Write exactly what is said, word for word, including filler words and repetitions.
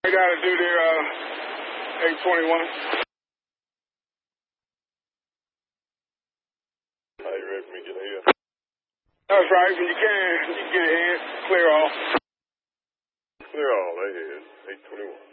I got to do their uh, eight twenty-one. Are you ready for me to get ahead? That's right. When you can, you get ahead, clear all. Clear all ahead, eight twenty-one.